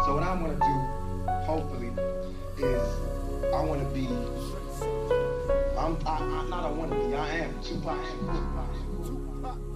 So what I want to do, hopefully, is I want to be. I'm not. I want to be. I am Tupac.